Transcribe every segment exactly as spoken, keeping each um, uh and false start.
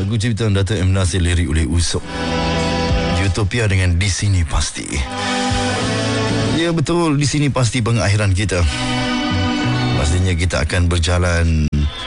Lagu ciptaan Dato' M. Nasir, lirik oleh Usop. Utopia dengan Di Sini Pasti. Ya betul, di sini pasti pengakhiran kita. Pastinya kita akan berjalan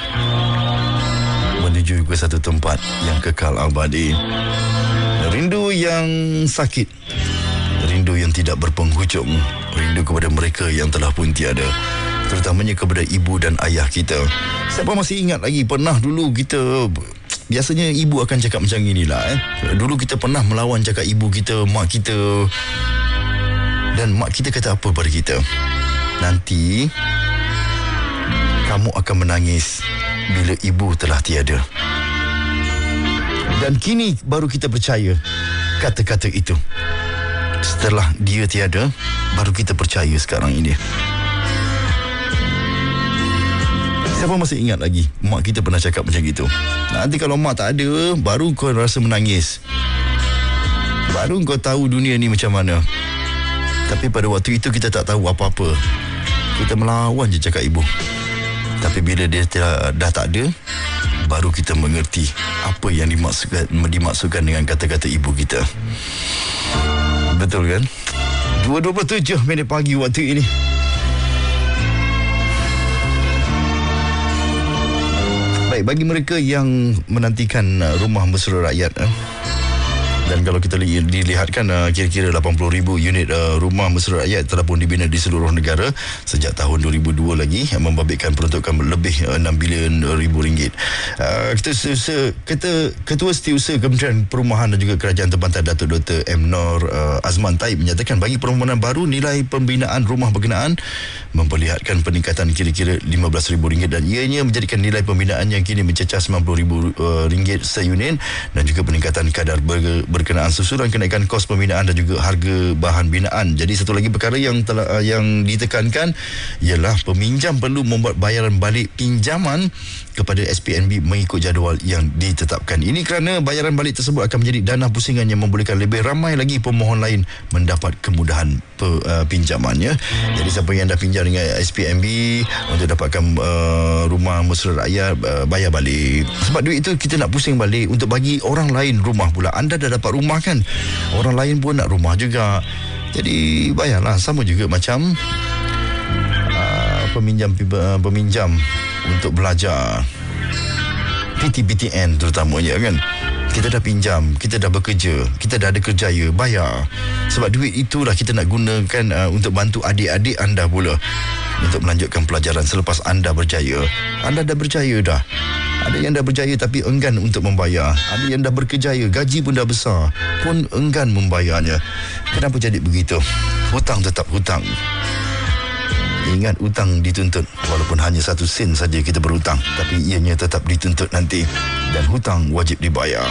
menuju ke satu tempat yang kekal abadi. Rindu yang sakit, rindu yang tidak berpenghujung, rindu kepada mereka yang telah pun tiada, terutamanya kepada ibu dan ayah kita. Siapa masih ingat lagi pernah dulu kita, biasanya ibu akan cakap macam inilah eh. Dulu kita pernah melawan cakap ibu kita, mak kita, dan mak kita kata apa pada kita? Nanti kamu akan menangis bila ibu telah tiada. Dan kini baru kita percaya kata-kata itu. Setelah dia tiada, baru kita percaya sekarang ini. Siapa masih ingat lagi mak kita pernah cakap macam itu? Nanti kalau mak tak ada, baru kau rasa menangis, baru kau tahu dunia ni macam mana. Tapi pada waktu itu kita tak tahu apa-apa. Kita melawan je cakap ibu. Tapi bila dia dah, dah tak ada, baru kita mengerti apa yang dimaksudkan, dimaksudkan dengan kata-kata ibu kita. Betul kan? dua dua puluh tujuh minit pagi waktu ini. Baik, bagi mereka yang menantikan rumah mesra rakyat, eh? Dan kalau kita li- dilihatkan uh, kira-kira lapan puluh ribu unit uh, rumah mesra rakyat telah pun dibina di seluruh negara sejak tahun dua ribu dua lagi, yang membabitkan peruntukan lebih uh, enam bilion ribu ringgit. Uh, ketua, ketua, ketua Setiausaha Kementerian Perumahan dan juga Kerajaan Tempatan Datuk Doktor M. Nor uh, Azman Taib menyatakan bagi permohonan baru, nilai pembinaan rumah berkenaan memperlihatkan peningkatan kira-kira lima belas ribu ringgit, dan ianya menjadikan nilai pembinaan yang kini mencecah sembilan puluh ribu uh, ringgit seunit, dan juga peningkatan kadar ber- berkenaan susulan kenaikan kos pembinaan dan juga harga bahan binaan. Jadi satu lagi perkara yang telah, uh, yang ditekankan ialah peminjam perlu membuat bayaran balik pinjaman kepada S P N B mengikut jadual yang ditetapkan. Ini kerana bayaran balik tersebut akan menjadi dana pusingan yang membolehkan lebih ramai lagi pemohon lain mendapat kemudahan pe, uh, pinjamannya. Jadi siapa yang dah pinjam dengan S P N B untuk dapatkan uh, rumah mesra rakyat, uh, bayar balik. Sebab duit itu kita nak pusing balik untuk bagi orang lain rumah pula. Anda dah dapat rumah kan, orang lain pun nak rumah juga. Jadi bayarlah, sama juga macam uh, peminjam uh, peminjam untuk belajar, P T B T N terutamanya kan. Kita dah pinjam, kita dah bekerja, kita dah ada kerjaya, bayar. Sebab duit itulah kita nak gunakan uh, untuk bantu adik-adik anda pula untuk melanjutkan pelajaran selepas anda berjaya. Anda dah berjaya dah. Ada yang dah berjaya tapi enggan untuk membayar. Ada yang dah berkejaya, gaji pun dah besar, pun enggan membayarnya. Kenapa jadi begitu? Hutang tetap hutang. Ingat, hutang dituntut. Walaupun hanya satu sen saja kita berhutang, tapi ianya tetap dituntut nanti. Dan hutang wajib dibayar.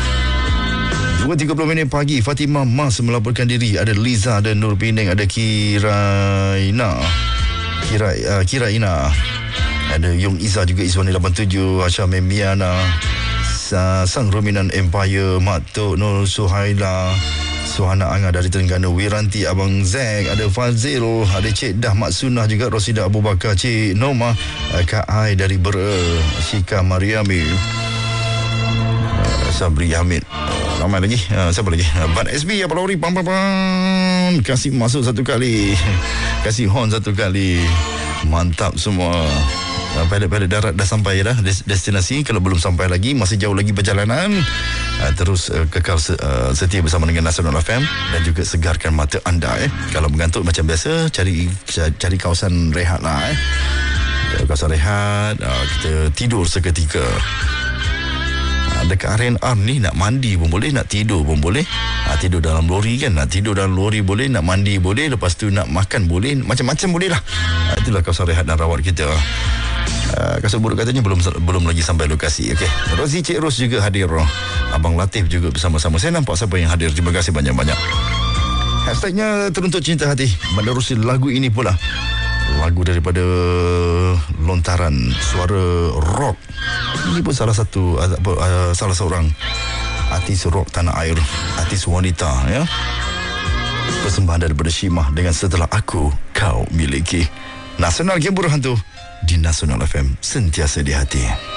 dua tiga puluh minit pagi, Fatimah Mas melaporkan diri. Ada Liza, ada Nur Penang, ada Kiraina Kira, uh, Kiraina, ada Yong Iza juga, Iswani lapan tujuh, Hasha Memiana, Sang Rominan Empire, Mak Tok Nur Suhaila, Suhana Anga dari Terengganu, Wiranti Abang Zack, ada Fazil, ada Cik Dah Mak Sunah juga, Rosida Abu Bakar, Cik Noma, Kak Ai dari Bera, Syika Mariami, Sabri Hamid, ramai lagi. Uh, siapa lagi? Uh, Ban S B, apa lori, pam pam pam, kasih masuk satu kali, kasih horn satu kali, mantap semua. Uh, pilot-pilot darat dah sampai dah des- destinasi. Kalau belum sampai lagi, masih jauh lagi perjalanan. Uh, terus uh, kekal se- uh, setia bersama dengan Nasional F M dan juga segarkan mata anda. Eh. Kalau mengantuk macam biasa, cari cari kawasan rehat lah. Eh. Kawasan rehat, uh, kita tidur seketika. Dekat R and R ni nak mandi pun boleh, nak tidur pun boleh. Ha, tidur dalam lori kan, nak tidur dalam lori boleh, nak mandi boleh, lepas tu nak makan boleh, macam-macam boleh lah. Ha, itulah kawasan rehat dan rawat kita. Ha, kasut buruk katanya belum belum lagi sampai lokasi. Okey, Rozi Cik Ros juga hadir. Abang Latif juga bersama-sama. Saya nampak siapa yang hadir. Terima kasih banyak-banyak. Hashtagnya Teruntuk Cinta Hati. Menerusi lagu ini pula, lagu daripada lontaran suara rock. Ini pun salah satu uh, salah seorang artis rock tanah air, artis wanita ya. Persembahan daripada Shimah dengan Setelah Aku Kau Miliki. Nasional Gembur Hantu di Nasional F M, sentiasa di hati.